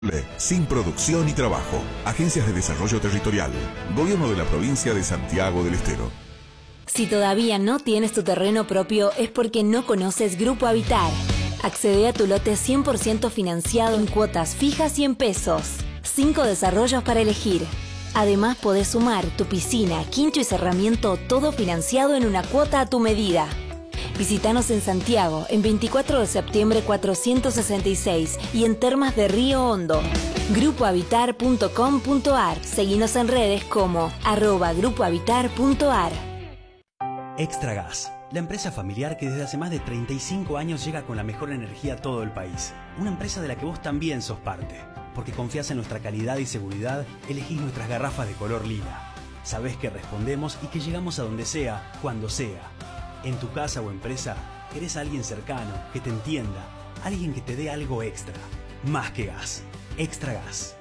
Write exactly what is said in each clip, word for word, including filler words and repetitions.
Sin producción y trabajo. Agencias de Desarrollo Territorial. Gobierno de la provincia de Santiago del Estero. Si todavía no tienes tu terreno propio es porque no conoces Grupo Habitar. Accede a tu lote cien por ciento financiado en cuotas fijas y en pesos. Cinco desarrollos para elegir. Además podés sumar tu piscina, quincho y cerramiento, todo financiado en una cuota a tu medida. Visítanos en Santiago, en veinticuatro de septiembre cuatrocientos sesenta y seis y en Termas de Río Hondo. grupo habitar punto com punto ar. Seguinos en redes como arroba grupo habitar punto ar. Extragas, la empresa familiar que desde hace más de treinta y cinco años llega con la mejor energía a todo el país. Una empresa de la que vos también sos parte. Porque confías en nuestra calidad y seguridad, elegís nuestras garrafas de color lila. Sabés que respondemos y que llegamos a donde sea, cuando sea. En tu casa o empresa, querés a alguien cercano, que te entienda, alguien que te dé algo extra. Más que gas. Extra Gas.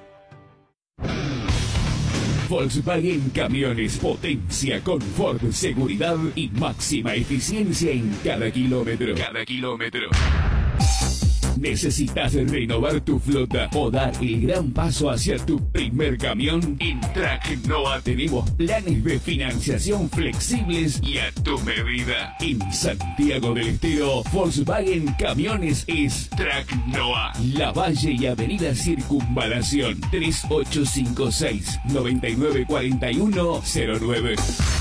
Volkswagen Camiones, potencia, confort, seguridad y máxima eficiencia en cada kilómetro. Cada kilómetro. ¿Necesitas renovar tu flota o dar el gran paso hacia tu primer camión? En Tracnoa tenemos planes de financiación flexibles y a tu medida. En Santiago del Estero, Volkswagen Camiones es Tracnoa. Lavalle y Avenida Circunvalación tres ocho cinco seis, nueve nueve cuatro uno cero nueve.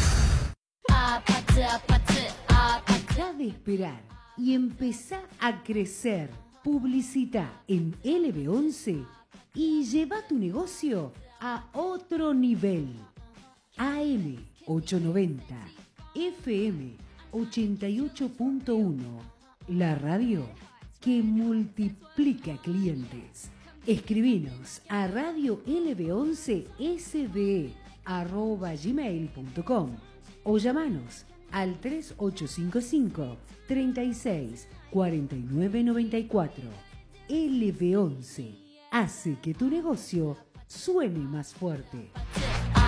Deja de esperar y empezá a crecer. Publicita en L B once y lleva tu negocio a otro nivel. A M ochocientos noventa, F M ochenta y ocho punto uno, la radio que multiplica clientes. Escribinos a radio L B once S D E arroba gmail punto com o llamanos al tres ocho cinco cinco, treinta y seis, cuarenta y nueve noventa y cuatro. L B once hace que tu negocio suene más fuerte.